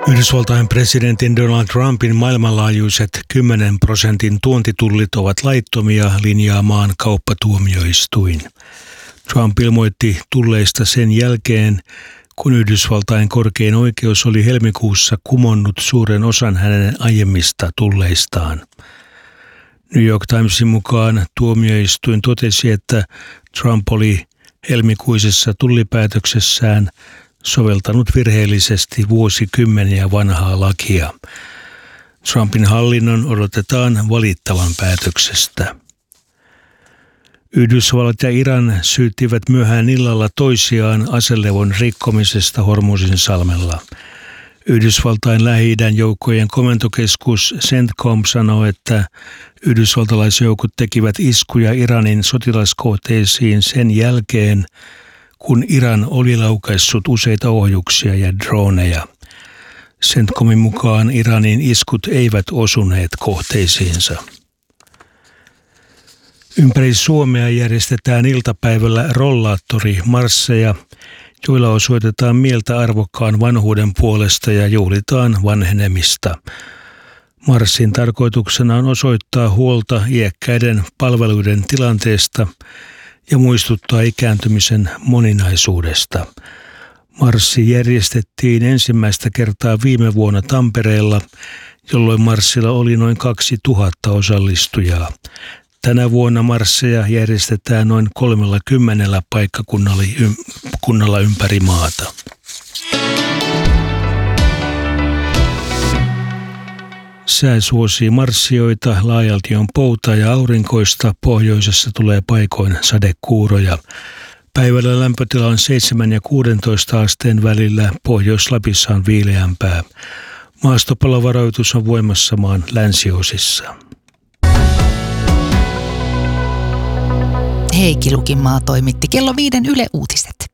Yhdysvaltain presidentin Donald Trumpin maailmanlaajuiset 10% tuontitullit ovat laittomia, linjaa maan kauppatuomioistuin. Trump ilmoitti tulleista sen jälkeen, kun Yhdysvaltain korkein oikeus oli helmikuussa kumonnut suuren osan hänen aiemmista tulleistaan. New York Timesin mukaan tuomioistuin totesi, että Trump oli helmikuisessa tullipäätöksessään soveltanut virheellisesti vuosikymmeniä vanhaa lakia. Trumpin hallinnon odotetaan valittavan päätöksestä. Yhdysvallat ja Iran syyttivät myöhään illalla toisiaan aselevon rikkomisesta Hormuzinsalmella. Yhdysvaltain Lähi-idän joukkojen komentokeskus CENTCOM sanoi, että yhdysvaltalaisjoukot tekivät iskuja Iranin sotilaskohteisiin sen jälkeen, kun Iran oli laukaissut useita ohjuksia ja droneja. CENTCOMin mukaan Iranin iskut eivät osuneet kohteisiinsa. Ympäri Suomea järjestetään iltapäivällä rollaattorimarsseja, joilla osoitetaan mieltä arvokkaan vanhuuden puolesta ja juhlitaan vanhenemista. Marssin tarkoituksena on osoittaa huolta iäkkäiden palveluiden tilanteesta ja muistuttaa ikääntymisen moninaisuudesta. Marssi järjestettiin ensimmäistä kertaa viime vuonna Tampereella, jolloin marssilla oli noin 2000 osallistujaa. Tänä vuonna marsseja järjestetään noin 30 paikkakunnalla ympäri maata. Sää suosii marssijoita, laajalti on poutaa ja aurinkoista, pohjoisessa tulee paikoin sadekuuroja. Päivällä lämpötila on 7 ja 16 asteen välillä, Pohjois-Lapissa on viileämpää. Maastopalovaroitus on voimassa maan länsiosissa. Heikki Lukinmaa toimitti kello 5 Yle Uutiset.